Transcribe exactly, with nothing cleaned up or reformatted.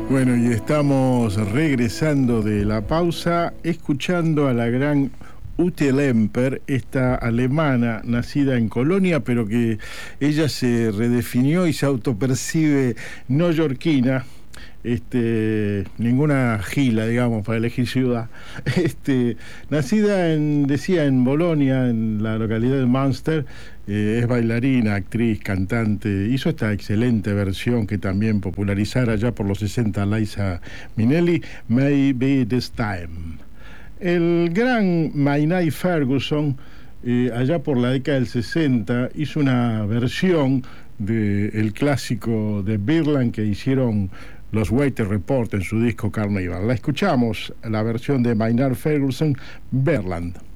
Bueno, y estamos regresando de la pausa, escuchando a la gran Ute Lemper, esta alemana nacida en Colonia, pero que ella se redefinió y se autopercibe neoyorquina. Este, ninguna gila, digamos, para elegir ciudad. Este, nacida en, decía, en Bolonia, en la localidad de Münster, eh, es bailarina, actriz, cantante. Hizo esta excelente versión que también popularizara ya por los sesenta Liza Minnelli, Maybe This Time. El gran Maynard Ferguson, eh, allá por la década del sesenta, hizo una versión del clásico de Birdland que hicieron los Weather Report en su disco Carnival. La escuchamos, la versión de Maynard Ferguson, Birdland.